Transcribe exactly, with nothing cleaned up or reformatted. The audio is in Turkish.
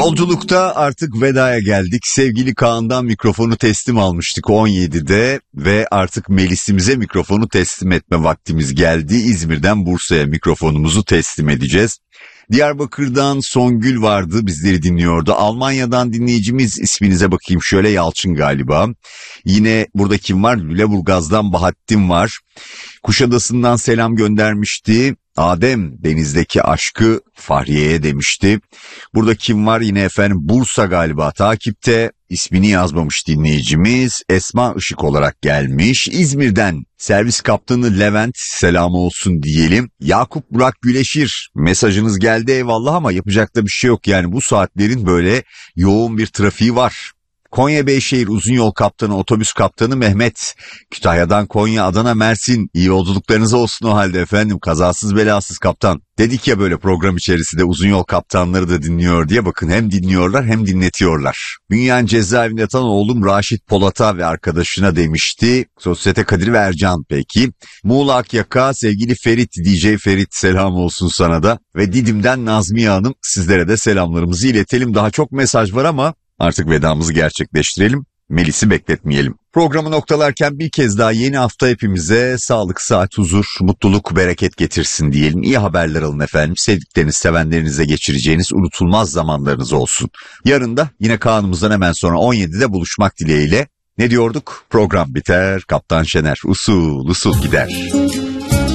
Yolculukta artık vedaya geldik. Sevgili Kaan'dan mikrofonu teslim almıştık on yedide ve artık Melis'imize mikrofonu teslim etme vaktimiz geldi. İzmir'den Bursa'ya mikrofonumuzu teslim edeceğiz. Diyarbakır'dan Songül vardı, bizleri dinliyordu. Almanya'dan dinleyicimiz, isminize bakayım şöyle, Yalçın galiba. Yine burada kim var? Lüleburgaz'dan Bahattin var. Kuşadası'ndan selam göndermişti. Adem denizdeki aşkı Fahriye'ye demişti. Burada kim var? Yine efendim Bursa galiba takipte. İsmini yazmamış dinleyicimiz. Esma Işık olarak gelmiş. İzmir'den servis kaptanı Levent, selamı olsun diyelim. Yakup Burak Güleşir, mesajınız geldi eyvallah ama yapacak da bir şey yok. Yani bu saatlerin böyle yoğun bir trafiği var. Konya Beyşehir uzun yol kaptanı, otobüs kaptanı Mehmet. Kütahya'dan Konya, Adana, Mersin. İyi yolculuklarınız olsun o halde efendim. Kazasız belasız kaptan. Dedik ya böyle program içerisinde uzun yol kaptanları da dinliyor diye. Bakın hem dinliyorlar hem dinletiyorlar. Bünyan cezaevinde yatan oğlum Raşit Polat'a ve arkadaşına demişti. Sosyete Kadir ve Ercan peki. Muğla Akyaka sevgili Ferit, D J Ferit, selam olsun sana da. Ve Didim'den Nazmiye Hanım, sizlere de selamlarımızı iletelim. Daha çok mesaj var ama artık vedamızı gerçekleştirelim. Melis'i bekletmeyelim. Programı noktalarken bir kez daha yeni hafta hepimize sağlık, sıhhat, huzur, mutluluk, bereket getirsin diyelim. İyi haberler alın efendim. Sevdikleriniz, sevenlerinize geçireceğiniz unutulmaz zamanlarınız olsun. Yarın da yine Kaan'ımızdan hemen sonra on yedide buluşmak dileğiyle. Ne diyorduk? Program biter, Kaptan Şener usul usul gider.